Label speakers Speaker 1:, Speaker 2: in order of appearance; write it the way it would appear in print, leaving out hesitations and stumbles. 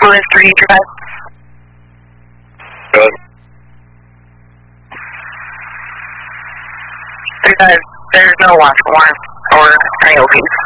Speaker 1: Lewis 335.
Speaker 2: Good.
Speaker 1: 35, there's no watch warrant or any OPs.